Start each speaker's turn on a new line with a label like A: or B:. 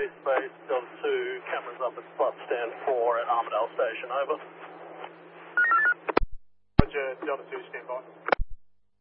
A: space, Delta 2, cameras up at Spot Stand 4 at Armadale Station, over.
B: Roger, Delta 2, stand by.